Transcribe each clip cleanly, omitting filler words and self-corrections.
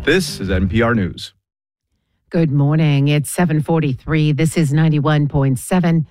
This is NPR News. Good morning. It's 7:43. This is 91.7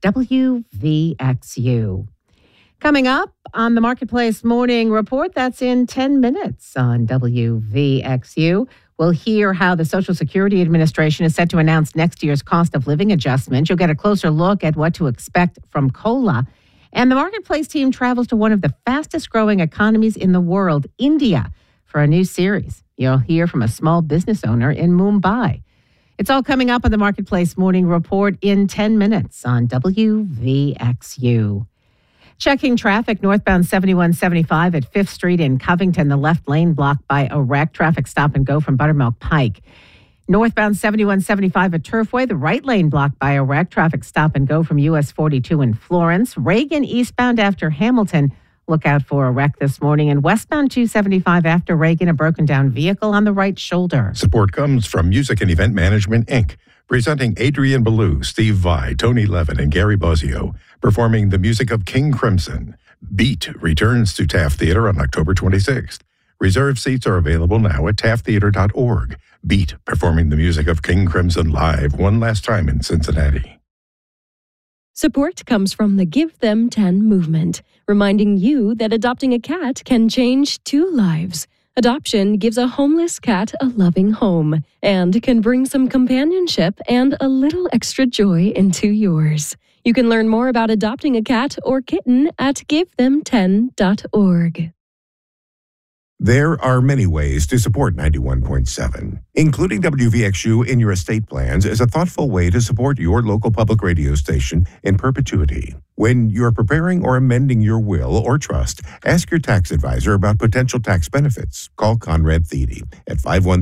WVXU. Coming up on the Marketplace Morning Report, that's in 10 minutes on WVXU. We'll hear how the Social Security Administration is set to announce next year's cost of living adjustment. You'll get a closer look at what to expect from COLA. And the Marketplace team travels to one of the fastest growing economies in the world, India, for a new series. You'll hear from a small business owner in Mumbai. It's all coming up on the Marketplace Morning Report in 10 minutes on WVXU. Checking traffic northbound 7175 at 5th Street in Covington, the left lane blocked by a wreck. Traffic stop and go from Buttermilk Pike. Northbound 7175 at Turfway, the right lane blocked by a wreck. Traffic stop and go from US 42 in Florence. Reagan eastbound after Hamilton. Look out for a wreck this morning. And westbound 275 after Reagan, a broken down vehicle on the right shoulder. Support comes from Music and Event Management, Inc., presenting Adrian Ballou, Steve Vai, Tony Levin, and Gary Bozio, performing the music of King Crimson. Beat returns to Taft Theater on October 26th. Reserved seats are available now at tafttheater.org. Beat, performing the music of King Crimson live one last time in Cincinnati. Support comes from the Give Them 10 movement, reminding you that adopting a cat can change 2 lives. Adoption gives a homeless cat a loving home and can bring some companionship and a little extra joy into yours. You can learn more about adopting a cat or kitten at givethem10.org. There are many ways to support 91.7. Including WVXU in your estate plans is a thoughtful way to support your local public radio station in perpetuity. When you're preparing or amending your will or trust, ask your tax advisor about potential tax benefits. Call Conrad Thiede at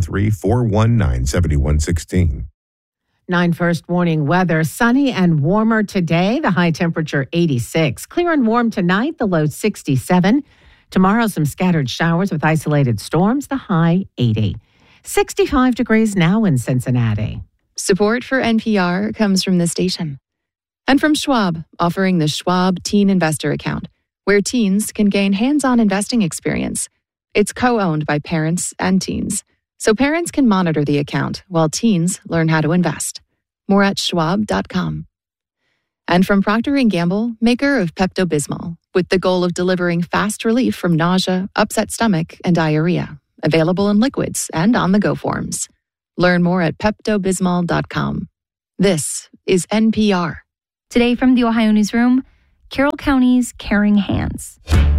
513-419-7116. 9 first warning weather. Sunny and warmer today. The high temperature 86. Clear and warm tonight. The low 67. Tomorrow, some scattered showers with isolated storms, the high 80. 65 degrees now in Cincinnati. Support for NPR comes from the station. And from Schwab, offering the Schwab Teen Investor Account, where teens can gain hands-on investing experience. It's co-owned by parents and teens, so parents can monitor the account while teens learn how to invest. More at schwab.com. And from Procter & Gamble, maker of Pepto-Bismol, with the goal of delivering fast relief from nausea, upset stomach, and diarrhea. Available in liquids and on-the-go forms. Learn more at peptobismol.com. This is NPR. Today from the Ohio Newsroom, Carroll County's Caring Hands.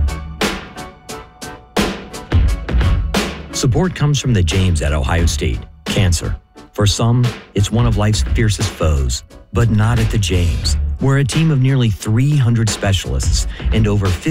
Support comes from the James at Ohio State. Cancer. For some, it's one of life's fiercest foes, but not at the James. We're a team of nearly 300 specialists and over